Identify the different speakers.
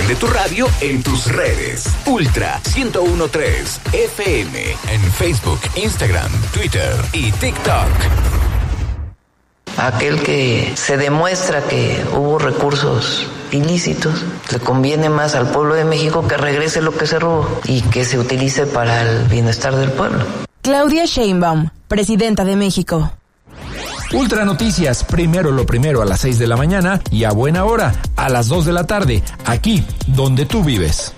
Speaker 1: Prende tu radio en tus redes. Ultra 101.3 FM en Facebook, Instagram, Twitter y TikTok.
Speaker 2: Aquel que se demuestra que hubo recursos ilícitos, le conviene más al pueblo de México que regrese lo que se robó y que se utilice para el bienestar del pueblo.
Speaker 3: Claudia Sheinbaum, presidenta de México.
Speaker 4: Ultra Noticias, primero lo primero a las 6 de la mañana y a buena hora, a las 2 de la tarde, aquí donde tú vives.